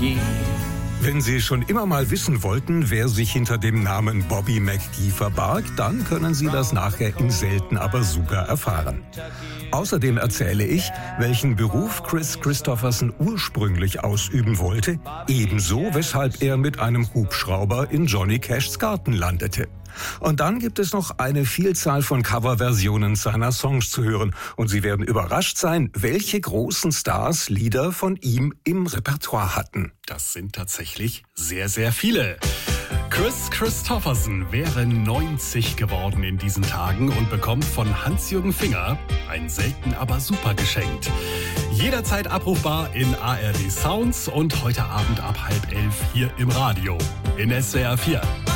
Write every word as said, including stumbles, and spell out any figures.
McGee. Wenn Sie schon immer mal wissen wollten, wer sich hinter dem Namen Bobby McGee verbarg, dann können Sie das nachher in Selten aber super erfahren. Außerdem erzähle ich, welchen Beruf Kris Kristofferson ursprünglich ausüben wollte, ebenso weshalb er mit einem Hubschrauber in Johnny Cashs Garten landete. Und dann gibt es noch eine Vielzahl von Coverversionen seiner Songs zu hören. Und Sie werden überrascht sein, welche großen Stars Lieder von ihm im Repertoire hatten. Das sind tatsächlich sehr, sehr viele. Kris Kristofferson wäre neunzig geworden in diesen Tagen und bekommt von Hans-Jürgen Finger ein selten aber super geschenkt. Jederzeit abrufbar in A R D Sounds und heute Abend ab halb elf hier im Radio in S W R vier.